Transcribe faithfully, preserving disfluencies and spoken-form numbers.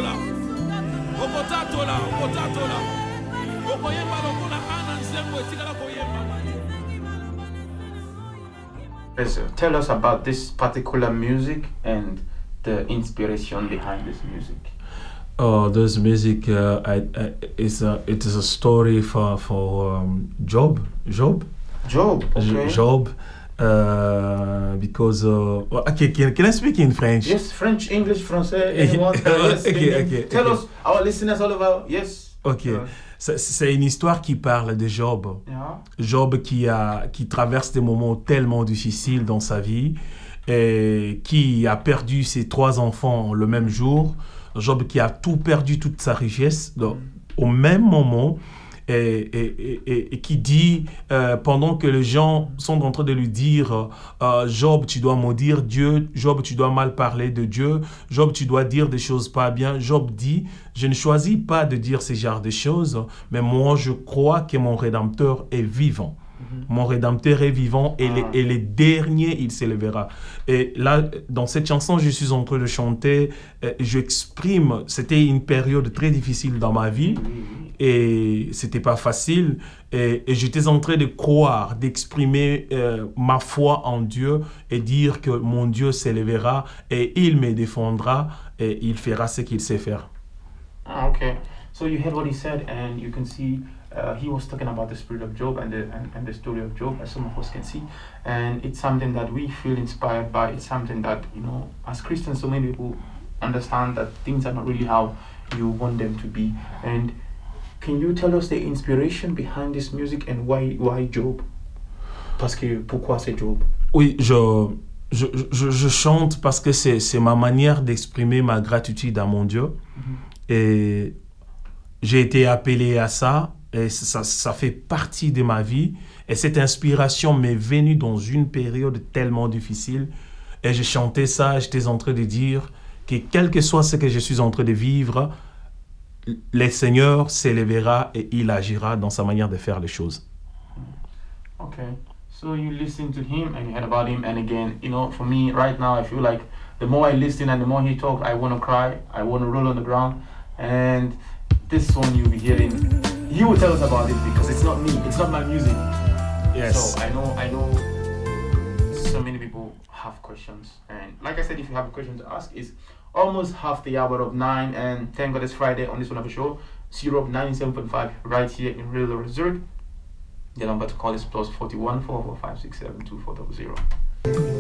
okotatola okotatola okotatola okoyemba lokola ana nzembo etikala koyemba. Tell us about this particular music and the inspiration behind this music. Oh, this music uh, I, I, is a, it is a story for for um, Job. Job. Job. Okay. Job. Uh, because uh, okay, can, can I speak in French? Yes, French, English, Français, anyone. Yes, okay, okay, tell okay. us, our listeners all over. Yes. Ok. Uh, C'est une histoire qui parle de Job. Yeah. Job qui, a, qui traverse des moments tellement difficiles dans sa vie et qui a perdu ses trois enfants le même jour. Job qui a tout perdu, toute sa richesse donc, mm. au même moment et, et, et, et qui dit, euh, pendant que les gens sont en train de lui dire euh, Job, tu dois maudire Dieu, Job, tu dois mal parler de Dieu, Job, tu dois dire des choses pas bien. Job dit, je ne choisis pas de dire ce genre de choses, mais moi, je crois que mon Rédempteur est vivant. Mm-hmm. Mon Rédempteur est vivant et, ah. les, et les derniers, il s'élèvera. Et là, dans cette chanson, je suis en train de chanter, euh, j'exprime, c'était une période très difficile dans ma vie et c'était pas facile. Et, et j'étais en train de croire, d'exprimer euh, ma foi en Dieu et dire que mon Dieu s'élèvera et il me défendra et il fera ce qu'il sait faire. Ah, okay. So you heard what he said, and you can see uh, he was talking about the spirit of Job and the and, and the story of Job, as some of us can see, and it's something that we feel inspired by. It's something that, you know, as Christians, so many people understand that things are not really how you want them to be. And can you tell us the inspiration behind this music and why why Job? Parce que pourquoi c'est Job? Oui, je je, je, je chante parce que c'est c'est ma manière d'exprimer ma gratitude à mon Dieu. Mm-hmm. Et j'ai été appelé à ça, et ça, ça fait partie de ma vie. Et cette inspiration m'est venue dans une période tellement difficile. Et je chantais ça, j'étais en train de dire que quel que soit ce que je suis en train de vivre, le Seigneur s'élèvera et il agira dans sa manière de faire les choses. Okay, so you listen to him and you heard about him, and again, you know, for me right now, I feel like the more I listen and the more he talks, I want to cry, I want to roll on the ground. And this song you'll be hearing, you will tell us about it because it's not me, it's not my music. Yes. So I know, I know so many people have questions. And like I said, if you have a question to ask, it's almost half the hour of nine, and thank God it's Friday on this one of the show. Syrup ninety-seven point five right here in Real Resort. The number to call is plus forty-one, four four five six seven two four zero zero.